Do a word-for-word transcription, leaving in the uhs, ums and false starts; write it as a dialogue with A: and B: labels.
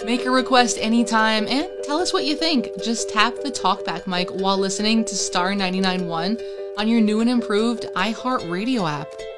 A: Make a request anytime and tell us what you think. Just tap the talkback mic while listening to Star ninety-nine point one on your new and improved iHeartRadio app.